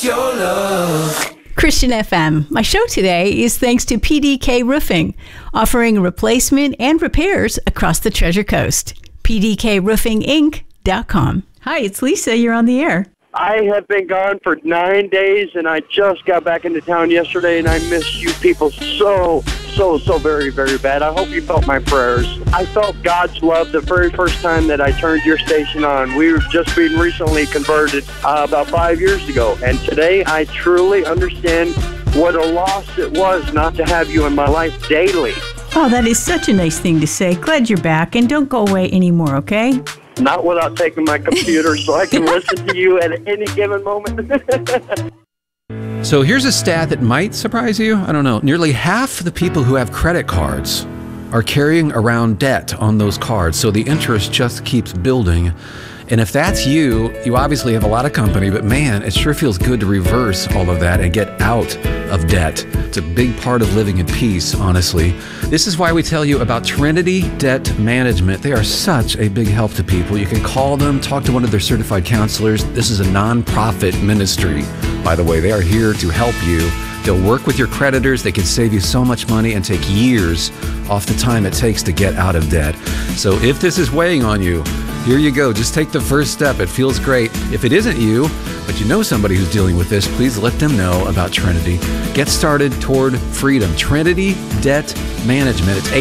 your love. Christian FM. My show today is thanks to PDK Roofing, offering replacement and repairs across the Treasure Coast. PDKRoofingInc.com. Hi, it's Lisa. You're on the air. I have been gone for 9 days, and I just got back into town yesterday, and I miss you people so very, very bad. I hope you felt my prayers. I felt God's love the very first time that I turned your station on. We were just being recently converted about 5 years ago, and today I truly understand what a loss it was not to have you in my life daily. Oh, that is such a nice thing to say. Glad you're back, and don't go away anymore, okay? Not without taking my computer so I can listen to you at any given moment. So here's a stat that might surprise you. I don't know. Nearly half the people who have credit cards are carrying around debt on those cards. So the interest just keeps building. And if that's you, you obviously have a lot of company, but man, it sure feels good to reverse all of that and get out of debt. It's a big part of living in peace, honestly. This is why we tell you about Trinity Debt Management. They are such a big help to people. You can call them, talk to one of their certified counselors. This is a nonprofit ministry, by the way. They are here to help you. They'll work with your creditors. They can save you so much money and take years off the time it takes to get out of debt. So if this is weighing on you, here you go. Just take the first step. It feels great. If it isn't you, but you know somebody who's dealing with this, please let them know about Trinity. Get started toward freedom. Trinity Debt Management. It's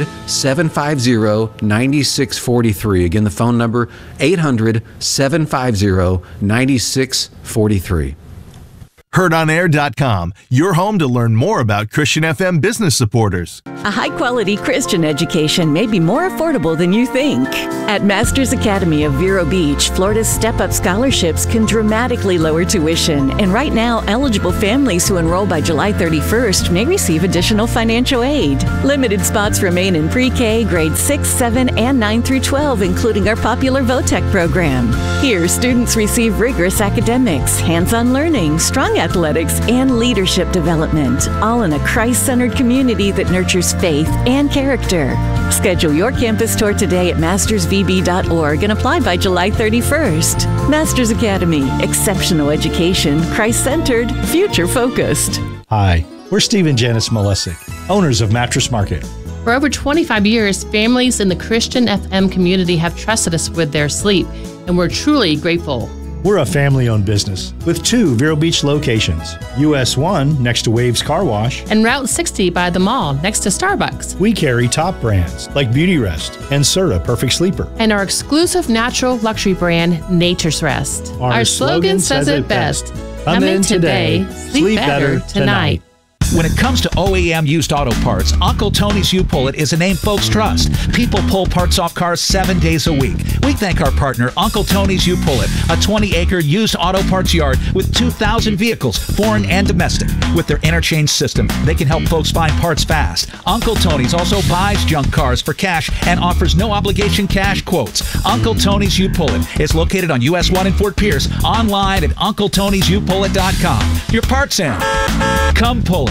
800-750-9643. Again, the phone number, 800-750-9643. HeardOnAir.com, your home to learn more about Christian FM business supporters. A high-quality Christian education may be more affordable than you think. At Masters Academy of Vero Beach, Florida's Step-Up Scholarships can dramatically lower tuition. And right now, eligible families who enroll by July 31st may receive additional financial aid. Limited spots remain in pre-K, grades 6, 7, and 9 through 12, including our popular VOTEC program. Here, students receive rigorous academics, hands-on learning, strong athletics, and leadership development, all in a Christ-centered community that nurtures faith and character. Schedule your campus tour today at mastersvb.org and apply by July 31st. Masters Academy, exceptional education, Christ-centered, future-focused. Hi, we're Steve and Janice Malesic, owners of Mattress Market. For over 25 years, families in the Christian FM community have trusted us with their sleep, and we're truly grateful. We're a family-owned business with 2 Vero Beach locations. US 1 next to Waves Car Wash. And Route 60 by the mall next to Starbucks. We carry top brands like Beauty Rest and Serta Perfect Sleeper. And our exclusive natural luxury brand, Nature's Rest. Our slogan says it best. Come in today, sleep better tonight. When it comes to OEM used auto parts, Uncle Tony's U-Pull-It is a name folks trust. People pull parts off cars 7 days a week. We thank our partner, Uncle Tony's U-Pull-It, a 20-acre used auto parts yard with 2,000 vehicles, foreign and domestic. With their interchange system, they can help folks find parts fast. Uncle Tony's also buys junk cars for cash and offers no-obligation cash quotes. Uncle Tony's U-Pull-It is located on US 1 in Fort Pierce, online at UncleTony'sUPullIt.com. Your parts in. Come pull it.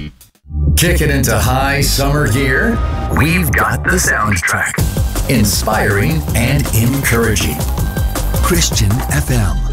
Kick it into high summer gear? We've got the soundtrack. Inspiring and encouraging. Christian FM.